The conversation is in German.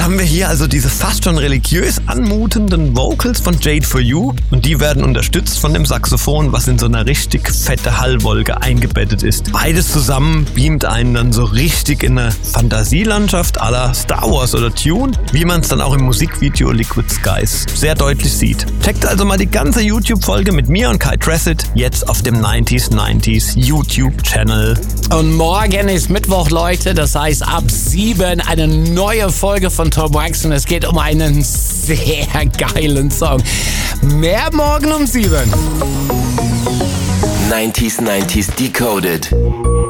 haben wir hier also diese fast schon religiös anmutenden Vocals von Jade4u und die werden unterstützt von dem Saxophon, was in so einer richtig fette Hallwolke eingebettet ist. Beides zusammen beamt einen dann so richtig in eine Fantasielandschaft à la Star Wars oder Tune, wie man es dann auch im Musikvideo Liquid Skies sehr deutlich sieht. Checkt also mal die ganze YouTube-Folge mit mir und Kai Tressett jetzt auf dem 90s YouTube-Channel. Und morgen ist Mittwoch, Leute, das heißt ab 7 eine neue Folge von Turbo X und es geht um einen sehr geilen Song. Mehr morgen um 7. 90s Decoded.